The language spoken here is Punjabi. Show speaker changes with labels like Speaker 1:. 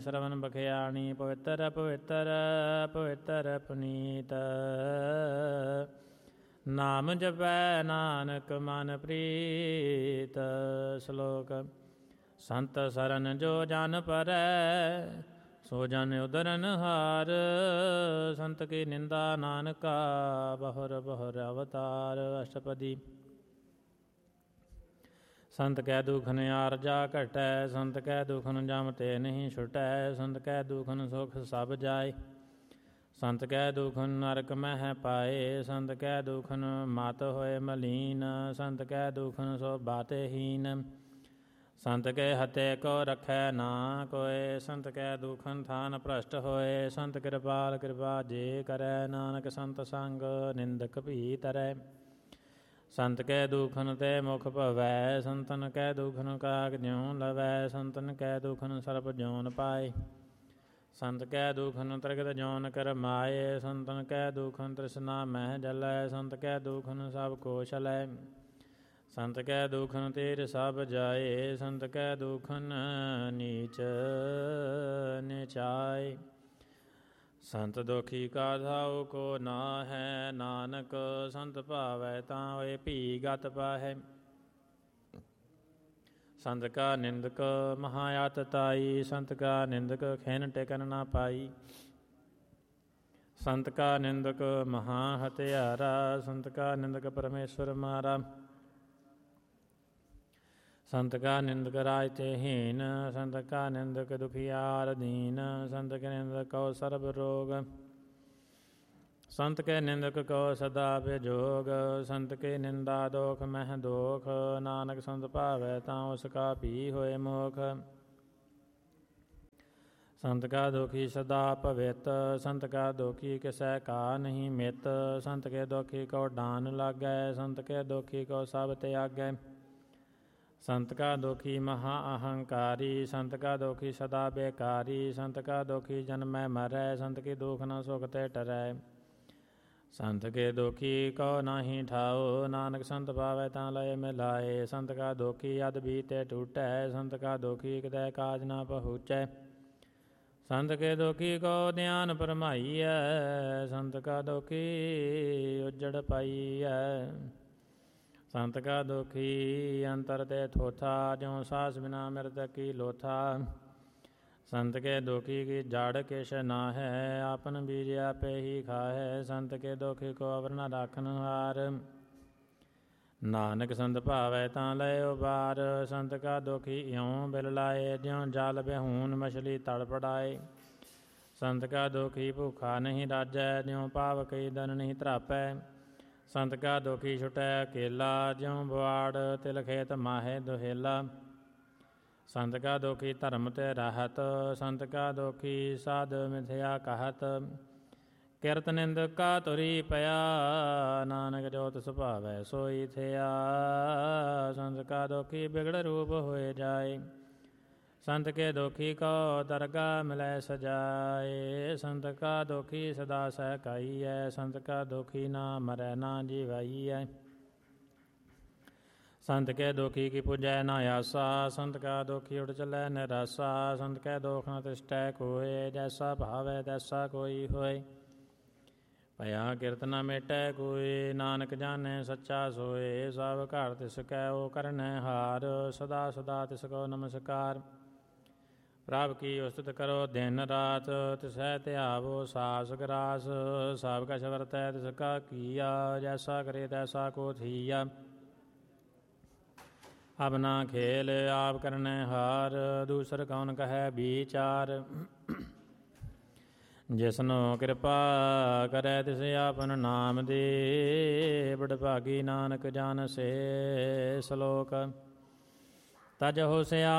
Speaker 1: ਸਰਵਨ ਬਖਿਆਣੀ ਪਵਿੱਤਰ ਪਵਿੱਤਰ ਪਵਿੱਤਰ ਪੁਨੀਤ। ਨਾਮ ਜਪੈ ਨਾਨਕ ਮਨ ਪ੍ਰੀਤ। ਸ਼ਲੋਕ। ਸੰਤ ਸਰਨ ਜੋ ਜਨ ਪਰੈ, ਸੋ ਜਨ ਉਦਰਨ ਹਾਰ। ਸੰਤ ਕੀ ਨਿੰਦਾ ਨਾਨਕਾ, ਬਹੁਰ ਬਹੁਰ ਅਵਤਾਰ। ਅਸ਼ਟਪਦੀ। ਸੰਤ ਕੈ ਦੁਖਨ ਆਰਜਾ ਘਟੈ, ਸੰਤ ਕੈ ਦੁਖਨ ਜਮ ਤੇ ਨਹੀਂ ਛੁਟੈ। ਸੰਤ ਕੈ ਦੁਖਨ ਸੁਖ ਸਭ ਜਾਏ, ਸੰਤ ਕੈ ਦੁਖਨ ਨਰਕ ਮਹਿ ਪਾਏ। ਸੰਤ ਕੈ ਦੁਖਨ ਮਤ ਹੋਏ ਮਲੀਨ, ਸੰਤ ਕੈ ਦੁਖਨ ਸੋ ਬਾਤੇ ਹੀਨ। ਸੰਤ ਕੇ ਹਤੇ ਕੋ ਰਖੈ ਨਾ ਕੋਇ, ਸੰਤ ਕੈ ਦੁਖਨ ਥਾਨ ਭ੍ਰਸ਼ਟ ਹੋਏ। ਸੰਤ ਕਿਰਪਾਲ ਕਿਰਪਾ ਜੇ ਕਰੈ, ਨਾਨਕ ਸੰਤ ਸੰਗ ਨਿੰਦਕ ਭੀ ਤਰੈ। ਸੰਤ ਕੈ ਦੁਖਨ ਤੇ ਮੁਖ ਭਵੈ, ਸੰਤਨ ਕੈ ਦੁਖਨ ਕਾਗ ਜਿਉ ਲਵੈ। ਸੰਤਨ ਕੈ ਦੁਖਨ ਸਰਬ ਜੋਨ ਪਾਏ, ਸੰਤ ਕੈ ਦੁਖਨ ਤ੍ਰਿਗਤ ਜੋਨ ਕਰਮਾਏ। ਸੰਤਨ ਕੈ ਦੁਖਨ ਤ੍ਰਿਸ਼ਨਾ ਮਹਿ ਜਲੈ, ਸੰਤ ਕੈ ਦੁਖਨ ਸਭ ਕੋਸ਼ ਲੈ। ਸੰਤ ਕੈ ਦੁਖਨ ਤੀਰ ਸਭ ਜਾਏ, ਸੰਤ ਕੈ ਦੁਖਨ ਨੀਚ ਨਿਚਾਏ। ਸੰਤ ਦੁਖੀ ਕਾ ਧਾਉ ਕੋ ਨਾ ਹੈ, ਨਾਨਕ ਸੰਤ ਭਾਵੈ ਤਾਂ ਹੋਏ ਭੀ ਗਤ ਪਾਹੈ। ਸੰਤ ਕਾ ਨਿੰਦਕ ਮਹਾ ਅਤ ਤਾਈ, ਸੰਤ ਕਾ ਨਿੰਦਕ ਖਿਨ ਟਿਕਨ ਨਾ ਪਾਈ। ਸੰਤ ਕਾ ਨਿੰਦਕ ਮਹਾ ਹਤਿਆਰਾ, ਸੰਤ ਕਾ ਨਿੰਦਕ ਪਰਮੇਸ਼ਵਰ ਮਾਰਾ। ਸੰਤ ਕਾ ਨਿੰਦਕ ਰਾਜ ਤੇ ਹੀਨ, ਸੰਤ ਕਾ ਨਿੰਦਕ ਦੁਖੀਆਰ ਦੀਨ। ਸੰਤ ਕੇ ਨਿੰਦਕ ਕਉ ਸਰਬ ਰੋਗ, ਸੰਤ ਕੇ ਨਿੰਦਕ ਕਉ ਸਦਾ ਬਿਜੋਗ। ਸੰਤ ਕੇ ਨਿੰਦਾ ਦੋਖ ਮਹਿ ਦੋਖ, ਨਾਨਕ ਸੰਤ ਭਾਵੈ ਤਾਂ ਉਸ ਕਾ ਭੀ ਹੋਏ ਮੋਖ। ਸੰਤ ਕਾ ਦੁਖੀ ਸਦਾ ਭਵਿਤ, ਸੰਤ ਕਾ ਦੁਖੀ ਕਿਸੈ ਕਾ ਨਹੀਂ ਮਿਤ। ਸੰਤ ਕੇ ਦੁਖੀ ਕਉ ਡਾਨ ਲਾਗੈ, ਸੰਤ ਕੇ ਦੁਖੀ ਕਉ ਸਭ ਤਿਆਗੈ। ਸੰਤ ਕਾ ਦੁਖੀ ਮਹਾ ਅਹੰਕਾਰੀ, ਸੰਤ ਕਾ ਦੁਖੀ ਸਦਾ ਬੇਕਾਰੀ। ਸੰਤ ਕਾ ਦੁਖੀ ਜਨਮੈ ਮਰੈ, ਸੰਤ ਕੀ ਦੁਖ ਨ ਸੁਖ ਤੇ ਟਰੈ। ਸੰਤ ਕੇ ਦੁਖੀ ਕਉ ਨਾਹੀ ਠਾਓ, ਨਾਨਕ ਸੰਤ ਭਾਵੈ ਤਾਂ ਲਏ ਮਿਲਾਏ। ਸੰਤ ਕਾ ਦੁਖੀ ਅਦ ਬੀਤੇ ਟੂਟੈ, ਸੰਤ ਕਾ ਦੁਖੀ ਕਿਤੈ ਕਾਜ ਨਾ ਪਹੁੰਚੈ। ਸੰਤ ਕੇ ਦੁਖੀ ਕਉ ਧਿਆਨ ਭਰਮਾਈਐ, ਸੰਤ ਕਾ ਦੁਖੀ ਉਜੜ ਪਾਈਐ। ਸੰਤ ਕਾ ਦੁਖੀ ਅੰਤਰ ਤੇ ਥੋਥਾ, ਜਿਉ ਸਾਸ ਬਿਨਾ ਮਿਰਤ ਕੀ ਲੋਥਾ। ਸੰਤ ਕੇ ਦੁਖੀ ਕੀ ਜੜ ਕਿਛ ਨਾ ਹੈ, ਆਪਨ ਬੀਜ ਆਪੇ ਹੀ ਖਾਹੈ। ਸੰਤ ਕੇ ਦੁਖੀ ਕੋ ਅਵਰ ਨ ਰਾਖਨ ਹਾਰ, ਨਾਨਕ ਸੰਤ ਭਾਵੈ ਤਾਂ ਲਏ ਉਬਾਰ। ਸੰਤ ਕਾ ਦੁਖੀ ਇਉ ਬਿਲ ਲਾਏ, ਜਿਉ ਜਲ ਬਿਹੂਨ ਮਛਲੀ ਤੜ ਪੜਾਏ। ਸੰਤ ਕਾ ਦੁਖੀ ਭੁੱਖਾ ਨਹੀਂ ਰਾਜੈ, ਜਿਉ ਪਾਵ ਕਈ ਦਨ ਨਹੀਂ ਧਰਾਪੈ। ਸੰਤ ਕਾ ਦੁਖੀ ਛੁਟੈ ਅਕੇਲਾ, ਜਿਉ ਬਵਾੜ ਤਿਲ ਖੇਤ ਮਾਹੇ ਦੁਹੇਲਾ। ਸੰਤ ਕਾ ਦੁਖੀ ਧਰਮ ਤੇ ਰਾਹਤ, ਸੰਤ ਕਾ ਦੁਖੀ ਸਾਧ ਮਿਥਿਆ ਕਹਤ। ਕਿਰਤ ਨਿੰਦਕ ਕਾ ਤੁਰੀ ਪਿਆ, ਨਾਨਕ ਜੋ ਤਿਸ ਭਾਵੈ ਸੋਈ ਥਿਆ। ਸੰਤ ਕਾ ਦੁਖੀ ਬਿਗੜ ਰੂਪ ਹੋਏ ਜਾਏ, ਸੰਤ ਕੇ ਦੁਖੀ ਕੋ ਦਰਗਾ ਮਿਲੈ ਸਜਾਏ। ਸੰਤ ਕਾ ਦੁਖੀ ਸਦਾ ਸਹਿਕਾਈਐ, ਸੰਤ ਕਾ ਦੁਖੀ ਨਾ ਮਰੈ ਨਾ ਜੀਵਾਈਐ। ਸੰਤ ਕੇ ਦੁਖੀ ਕੀ ਪੁਜੈ ਨਾ ਆਸਾ, ਸੰਤ ਕਾ ਦੁਖੀ ਉਠ ਚਲੈ ਨਿਰਾਸਾ। ਸੰਤ ਕੈ ਦੁਖ ਨ ਤਿਸਟੈ ਕੋਇ, ਜੈਸਾ ਭਾਵੈ ਤੈਸਾ ਕੋਈ ਹੋਇ। ਭਇਆ ਕਿਰਤ ਨ ਮੇਟੈ ਕੋਇ, ਨਾਨਕ ਜਾਣੈ ਸੱਚਾ ਸੋਇ। ਸਭ ਘਰ ਤਿਸ ਕੈ ਓ ਕਰਨੈ ਹਾਰ, ਸਦਾ ਸਦਾ ਤਿਸ ਕੋ ਨਮਸਕਾਰ। ਪ੍ਰਭ ਕੀ ਉਸਤਤ ਕਰੋ ਦਿਨ ਰਾਤ, ਤਿਸੈ ਧਿਆਵੋ ਸਾਸ ਗਰਾਸ। ਸਭ ਕਛ ਵਰਤੈ ਤਿਸ ਕਾ ਕੀਆ, ਜੈਸਾ ਕਰੇ ਤੈਸਾ ਕੋ ਥੀਆ। ਅਬ ਨਾ ਖੇਲ ਆਪ ਕਰਨੈ ਹਾਰ, ਦੂਸਰ ਕੌਣ ਕਹੈ ਬੀਚਾਰ। ਜਿਸਨੋ ਕਿਰਪਾ ਕਰੈ ਤਿਸ ਆਪਨ ਨਾਮ ਦੇ, ਬੜਭਾਗੀ ਨਾਨਕ ਜਾਨਿ ਸੇ। ਸ਼ਲੋਕ। ਤਜ ਹੋਸਿਆ